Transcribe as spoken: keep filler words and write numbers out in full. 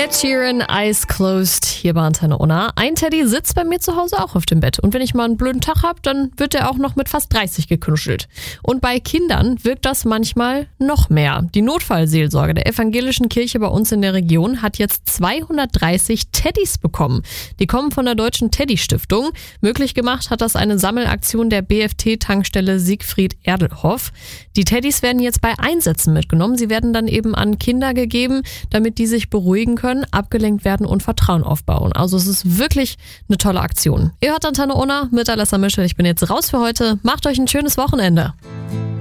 Ed Sheeran, Eyes Closed, hier bei Antenne Unna. Ein Teddy sitzt bei mir zu Hause auch auf dem Bett. Und wenn ich mal einen blöden Tag habe, dann wird er auch noch mit fast dreißig gekuschelt. Und bei Kindern wirkt das manchmal noch mehr. Die Notfallseelsorge der evangelischen Kirche bei uns in der Region hat jetzt zweihundertdreißig Teddys bekommen. Die kommen von der Deutschen Teddy-Stiftung. Möglich gemacht hat das eine Sammelaktion der B F T-Tankstelle Siegfried Erdelhoff. Die Teddys werden jetzt bei Einsätzen mitgenommen. Sie werden dann eben an Kinder gegeben, damit die sich beruhigen können, abgelenkt werden und Vertrauen aufbauen. Also es ist wirklich eine tolle Aktion. Ihr hört Antenne Unna mit Alessa Mischel. Ich bin jetzt raus für heute. Macht euch ein schönes Wochenende.